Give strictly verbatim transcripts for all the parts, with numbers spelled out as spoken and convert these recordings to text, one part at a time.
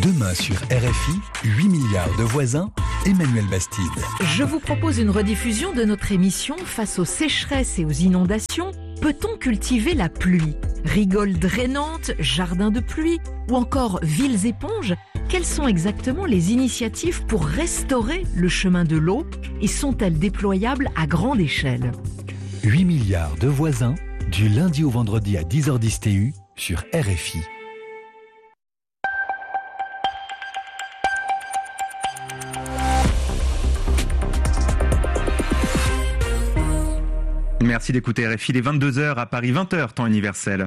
Demain sur R F I, huit milliards de voisins, Emmanuel Bastide. Je vous propose une rediffusion de notre émission face aux sécheresses et aux inondations. Peut-on cultiver la pluie ? Rigoles drainantes, jardins de pluie ou encore villes éponges ? Quelles sont exactement les initiatives pour restaurer le chemin de l'eau et sont-elles déployables à grande échelle ? huit milliards de voisins, du lundi au vendredi à dix heures dix T U sur R F I. Merci d'écouter R F I, les vingt-deux heures à Paris, vingt heures, temps universel.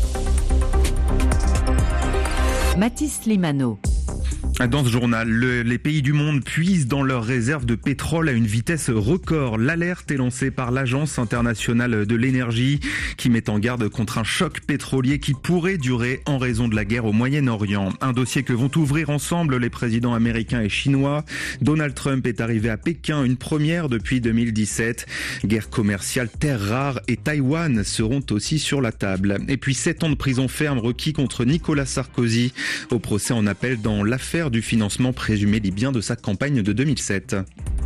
Mathis Limano. Dans ce journal, le, les pays du monde puisent dans leurs réserves de pétrole à une vitesse record. L'alerte est lancée par l'Agence internationale de l'énergie qui met en garde contre un choc pétrolier qui pourrait durer en raison de la guerre au Moyen-Orient. Un dossier que vont ouvrir ensemble les présidents américains et chinois. Donald Trump est arrivé à Pékin, une première depuis deux mille dix-sept. Guerre commerciale, terres rares et Taïwan seront aussi sur la table. Et puis sept ans de prison ferme requis contre Nicolas Sarkozy au procès en appel dans l'affaire du financement présumé libyen de sa campagne de deux mille sept.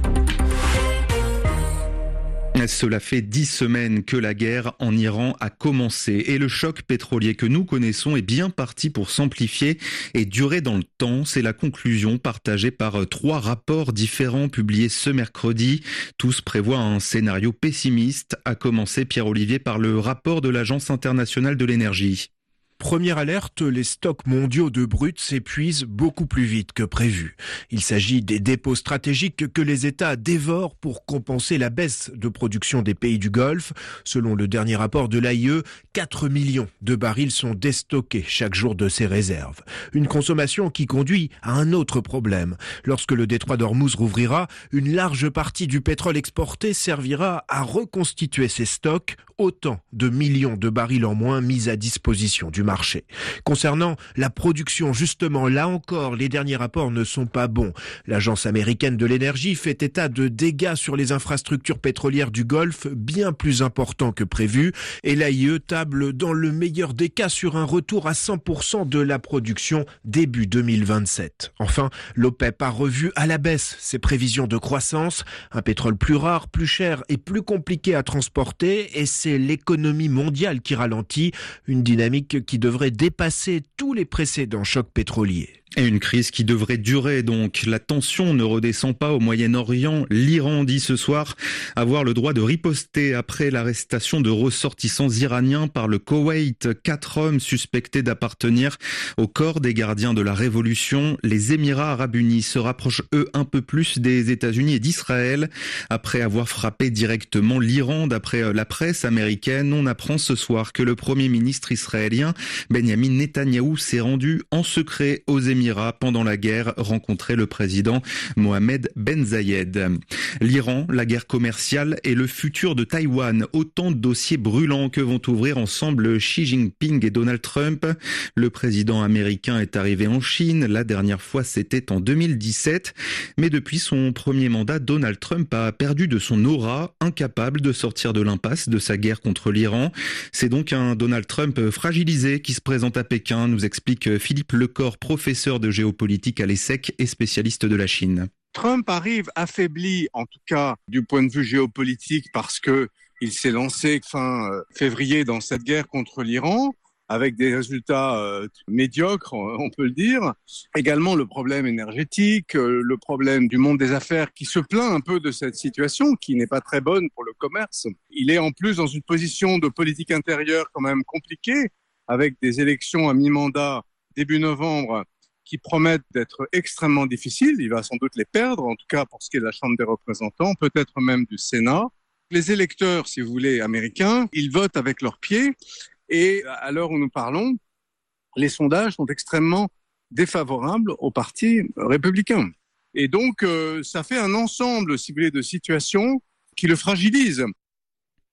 Cela fait dix semaines que la guerre en Iran a commencé et le choc pétrolier que nous connaissons est bien parti pour s'amplifier et durer dans le temps. C'est la conclusion partagée par trois rapports différents publiés ce mercredi. Tous prévoient un scénario pessimiste, à commencer, Pierre-Olivier, par le rapport de l'Agence internationale de l'énergie. Première alerte, les stocks mondiaux de brut s'épuisent beaucoup plus vite que prévu. Il s'agit des dépôts stratégiques que les États dévorent pour compenser la baisse de production des pays du Golfe. Selon le dernier rapport de l'A I E, quatre millions de barils sont déstockés chaque jour de ces réserves. Une consommation qui conduit à un autre problème. Lorsque le détroit d'Ormuz rouvrira, une large partie du pétrole exporté servira à reconstituer ces stocks, autant de millions de barils en moins mis à disposition du marché. Concernant la production, justement, là encore, les derniers rapports ne sont pas bons. L'Agence américaine de l'énergie fait état de dégâts sur les infrastructures pétrolières du Golfe bien plus importants que prévu et l'A I E table dans le meilleur des cas sur un retour à cent pour cent de la production début deux mille vingt-sept. Enfin, l'OPEP a revu à la baisse ses prévisions de croissance. Un pétrole plus rare, plus cher et plus compliqué à transporter et c'est l'économie mondiale qui ralentit, une dynamique qui devrait dépasser tous les précédents chocs pétroliers. Et une crise qui devrait durer donc. La tension ne redescend pas au Moyen-Orient. L'Iran dit ce soir avoir le droit de riposter après l'arrestation de ressortissants iraniens par le Koweït. Quatre hommes suspectés d'appartenir au corps des gardiens de la révolution. Les Émirats arabes unis se rapprochent eux un peu plus des États-Unis et d'Israël. Après avoir frappé directement l'Iran, d'après la presse américaine, on apprend ce soir que le premier ministre israélien Benjamin Netanyahou s'est rendu en secret aux Émirats pendant la guerre, rencontrer le président Mohamed Ben Zayed. L'Iran, la guerre commerciale et le futur de Taïwan, autant de dossiers brûlants que vont ouvrir ensemble Xi Jinping et Donald Trump. Le président américain est arrivé en Chine, la dernière fois c'était en deux mille dix-sept, mais depuis son premier mandat, Donald Trump a perdu de son aura, incapable de sortir de l'impasse de sa guerre contre l'Iran. C'est donc un Donald Trump fragilisé qui se présente à Pékin, nous explique Philippe Lecor, professeur de géopolitique à l'ESSEC et spécialiste de la Chine. Trump arrive affaibli, en tout cas du point de vue géopolitique, parce que il s'est lancé fin février dans cette guerre contre l'Iran, avec des résultats euh, médiocres, on peut le dire. Également le problème énergétique, euh, le problème du monde des affaires qui se plaint un peu de cette situation, qui n'est pas très bonne pour le commerce. Il est en plus dans une position de politique intérieure quand même compliquée, avec des élections à mi-mandat début novembre, qui promettent d'être extrêmement difficiles. Il va sans doute les perdre, en tout cas pour ce qui est de la Chambre des représentants, peut-être même du Sénat. Les électeurs, si vous voulez, américains, ils votent avec leurs pieds. Et à l'heure où nous parlons, les sondages sont extrêmement défavorables au parti républicain. Et donc, euh, ça fait un ensemble, si vous voulez, de situations qui le fragilisent.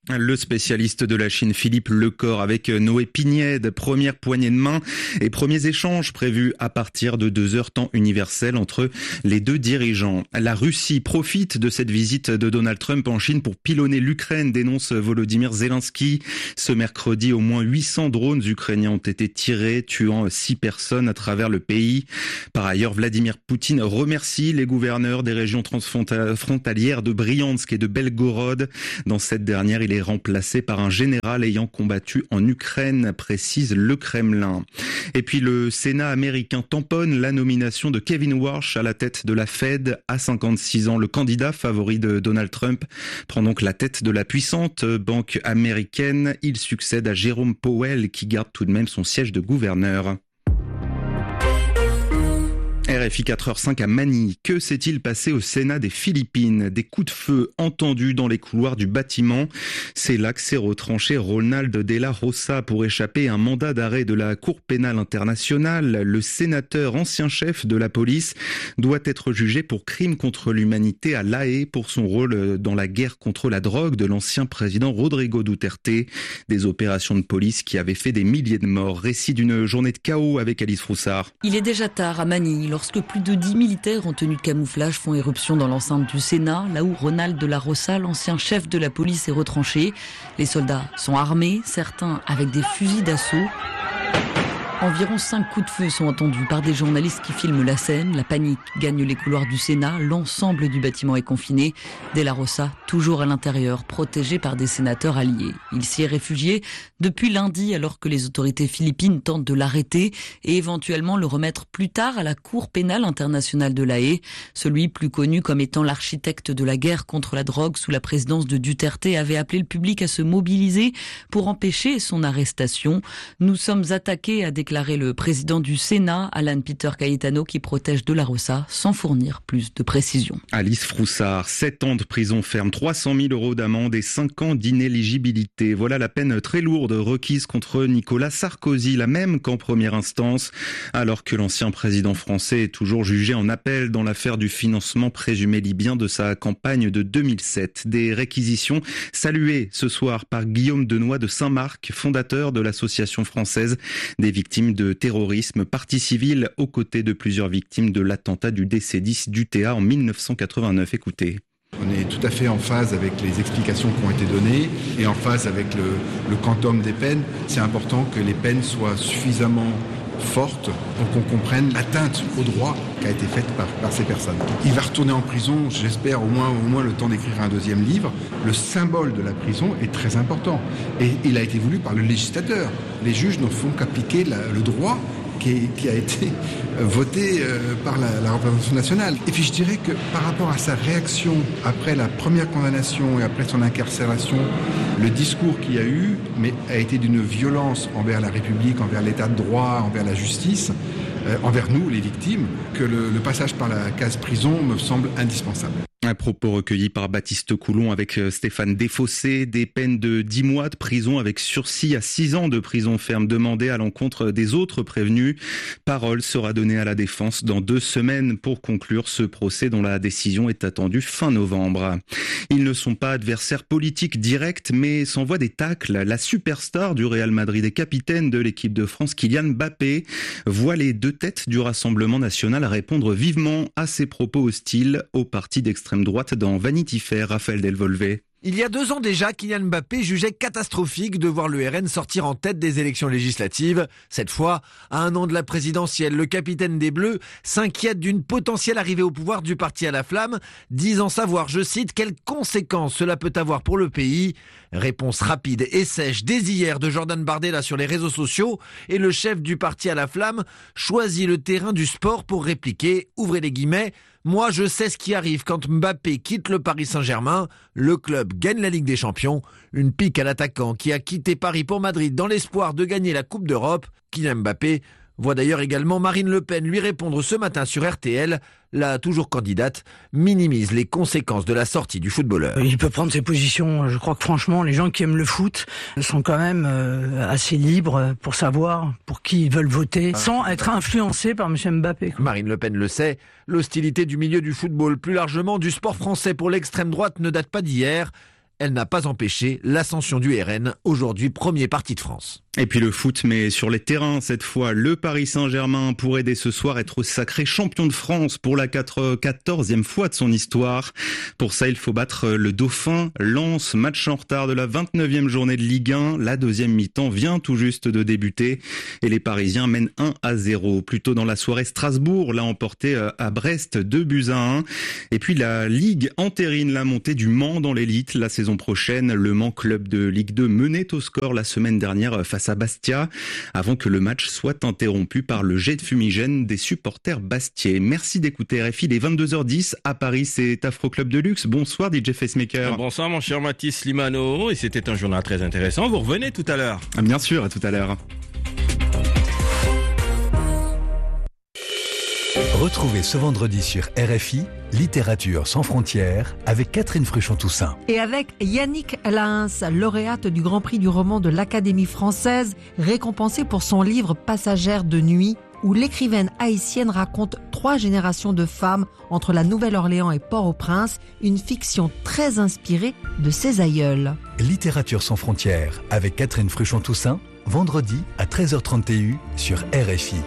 Le spécialiste de la Chine Philippe Lecor avec Noé Pignède, première poignée de main et premiers échanges prévus à partir de deux heures temps universel entre les deux dirigeants. La Russie profite de cette visite de Donald Trump en Chine pour pilonner l'Ukraine, dénonce Volodymyr Zelensky. Ce mercredi, au moins huit cents drones ukrainiens ont été tirés, tuant six personnes à travers le pays. Par ailleurs, Vladimir Poutine remercie les gouverneurs des régions transfrontalières de Briansk et de Belgorod. Dans cette dernière, il est remplacé par un général ayant combattu en Ukraine, précise le Kremlin. Et puis le Sénat américain tamponne la nomination de Kevin Warsh à la tête de la Fed. À cinquante-six ans, le candidat favori de Donald Trump prend donc la tête de la puissante banque américaine. Il succède à Jérôme Powell qui garde tout de même son siège de gouverneur. R F I quatre heures cinq à Manille. Que s'est-il passé au Sénat des Philippines? Des coups de feu entendus dans les couloirs du bâtiment. C'est là que s'est retranché Ronald de la Rosa pour échapper à un mandat d'arrêt de la Cour pénale internationale. Le sénateur, ancien chef de la police, doit être jugé pour crime contre l'humanité à La Haye pour son rôle dans la guerre contre la drogue de l'ancien président Rodrigo Duterte. Des opérations de police qui avaient fait des milliers de morts. Récit d'une journée de chaos avec Alice Froussard. Il est déjà tard à Manille lorsque plus de dix militaires en tenue de camouflage font éruption dans l'enceinte du Sénat, là où Ronald de la Rosa, l'ancien chef de la police, est retranché. Les soldats sont armés, certains avec des fusils d'assaut. Environ cinq coups de feu sont entendus par des journalistes qui filment la scène. La panique gagne les couloirs du Sénat. L'ensemble du bâtiment est confiné. De la Rosa, toujours à l'intérieur, protégé par des sénateurs alliés. Il s'y est réfugié depuis lundi alors que les autorités philippines tentent de l'arrêter et éventuellement le remettre plus tard à la Cour pénale internationale de La Haye. Celui plus connu comme étant l'architecte de la guerre contre la drogue sous la présidence de Duterte avait appelé le public à se mobiliser pour empêcher son arrestation. Nous sommes attaqués à des déclaré le président du Sénat, Alan Peter Cayetano, qui protège de la Rosa sans fournir plus de précisions. Alice Froussard, sept ans de prison ferme, trois cent mille euros d'amende et cinq ans d'inéligibilité. Voilà la peine très lourde requise contre Nicolas Sarkozy, la même qu'en première instance, alors que l'ancien président français est toujours jugé en appel dans l'affaire du financement présumé libyen de sa campagne de deux mille sept. Des réquisitions saluées ce soir par Guillaume Denoy de Saint-Marc, fondateur de l'association française des victimes de terrorisme, partie civile aux côtés de plusieurs victimes de l'attentat du D C dix d'U T A en mille neuf cent quatre-vingt-neuf. Écoutez. On est tout à fait en phase avec les explications qui ont été données et en phase avec le, le quantum des peines. C'est important que les peines soient suffisamment fortes pour qu'on comprenne l'atteinte au droit qui a été faite par, par ces personnes. Il va retourner en prison, j'espère au moins, au moins le temps d'écrire un deuxième livre. Le symbole de la prison est très important et il a été voulu par le législateur. Les juges ne font qu'appliquer la, le droit qui, qui a été voté euh, par la, la représentation nationale. Et puis je dirais que par rapport à sa réaction après la première condamnation et après son incarcération, le discours qu'il y a eu mais a été d'une violence envers la République, envers l'état de droit, envers la justice, euh, envers nous, les victimes, que le, le passage par la case prison me semble indispensable. Un propos recueilli par Baptiste Coulon avec Stéphane Desfossés. Des peines de dix mois de prison avec sursis à six ans de prison ferme demandées à l'encontre des autres prévenus. Parole sera donnée à la défense dans deux semaines pour conclure ce procès dont la décision est attendue fin novembre. Ils ne sont pas adversaires politiques directs mais s'envoient des tacles. La superstar du Real Madrid et capitaine de l'équipe de France, Kylian Mbappé, voit les deux têtes du Rassemblement national répondre vivement à ses propos hostiles au parti d'extrême droite dans Vanity Fair. Raphaël Delvolvé. Il y a deux ans déjà, Kylian Mbappé jugeait catastrophique de voir le R N sortir en tête des élections législatives. Cette fois, à un an de la présidentielle, le capitaine des Bleus s'inquiète d'une potentielle arrivée au pouvoir du parti à la flamme, disant savoir, je cite, quelles conséquences cela peut avoir pour le pays. Réponse rapide et sèche dès hier de Jordan Bardella sur les réseaux sociaux et le chef du parti à la flamme choisit le terrain du sport pour répliquer, ouvrez les guillemets, moi je sais ce qui arrive quand Mbappé quitte le Paris Saint-Germain, le club gagne la Ligue des Champions, une pique à l'attaquant qui a quitté Paris pour Madrid dans l'espoir de gagner la Coupe d'Europe. Kylian Mbappé voit d'ailleurs également Marine Le Pen lui répondre ce matin sur R T L. La toujours candidate minimise les conséquences de la sortie du footballeur. Il peut prendre ses positions. Je crois que franchement, les gens qui aiment le foot sont quand même euh, assez libres pour savoir pour qui ils veulent voter, ah. sans être influencés par M. Mbappé. Marine Le Pen le sait, l'hostilité du milieu du football, plus largement du sport français pour l'extrême droite, ne date pas d'hier. elle n'a pas empêché l'ascension du R N, aujourd'hui premier parti de France. Et puis le foot, mais sur les terrains cette fois, le Paris Saint-Germain pourrait dès ce soir être sacré champion de France pour la quatorzième fois de son histoire. Pour ça, il faut battre le Dauphin, Lens, match en retard de la vingt-neuvième journée de Ligue un. La deuxième mi-temps vient tout juste de débuter et les Parisiens mènent un à zéro. Plus tôt dans la soirée, Strasbourg l'a emporté à Brest, deux buts à un. Et puis la Ligue entérine la montée du Mans dans l'élite la saison prochaine. Le Mans, club de Ligue deux, menait au score la semaine dernière face à Bastia, avant que le match soit interrompu par le jet de fumigène des supporters bastiais. Merci d'écouter R F I, les vingt-deux heures dix à Paris, c'est Afro Club de Luxe. Bonsoir D J Facemaker. Bonsoir mon cher Mathis Limano, et c'était un journal très intéressant. Vous revenez tout à l'heure. Ah, bien sûr, à tout à l'heure. Retrouvez ce vendredi sur R F I Littérature sans frontières avec Catherine Fruchon-Toussaint. Et avec Yannick Lahens, lauréate du Grand Prix du roman de l'Académie française, récompensée pour son livre Passagère de nuit, où l'écrivaine haïtienne raconte trois générations de femmes entre la Nouvelle-Orléans et Port-au-Prince, une fiction très inspirée de ses aïeuls. Littérature sans frontières avec Catherine Fruchon-Toussaint, vendredi à treize heures trente sur R F I.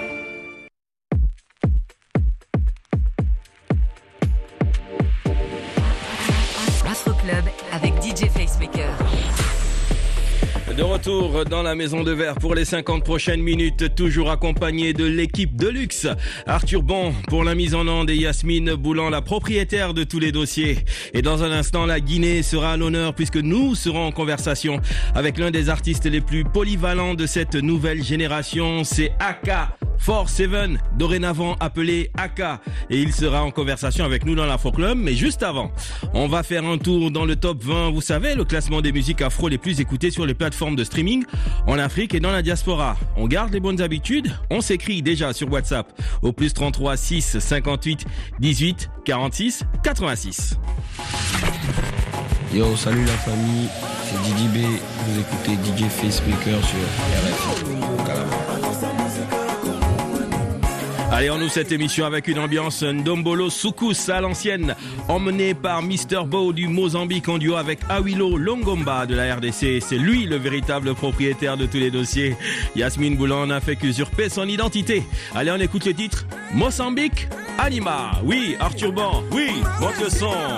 Club avec D J Facemaker. De retour dans la maison de verre pour les cinquante prochaines minutes, toujours accompagné de l'équipe de luxe. Arthur Bon pour la mise en onde et Yasmine Boulan, la propriétaire de tous les dossiers. Et dans un instant, la Guinée sera à l'honneur puisque nous serons en conversation avec l'un des artistes les plus polyvalents de cette nouvelle génération, c'est Aka. Four Seven, dorénavant appelé Aka, et il sera en conversation avec nous dans l'Afro Club. Mais juste avant, on va faire un tour dans le top vingt, vous savez, le classement des musiques afro les plus écoutées sur les plateformes de streaming en Afrique et dans la diaspora. On garde les bonnes habitudes, on s'écrit déjà sur WhatsApp au plus trente-trois six cinquante-huit dix-huit quarante-six quatre-vingt-six. Yo, salut la famille, c'est Didi B, vous écoutez D J Facemaker sur R F I. Calama. Allez, on ouvre cette émission avec une ambiance Ndombolo Soukous à l'ancienne, emmené par mister Bo du Mozambique en duo avec Awilo Longomba de la R D C. C'est lui le véritable propriétaire de tous les dossiers. Yasmine Boulan n'a fait qu'usurper son identité. Allez, on écoute le titre Mozambique Anima. Oui, Arthur Ban, oui, monte le son.